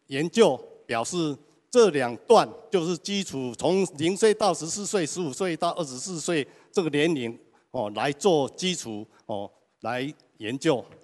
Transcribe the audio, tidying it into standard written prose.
研究表示，这2段就是基础，从0岁到14岁、15岁到24岁这个年龄来做基础来研究。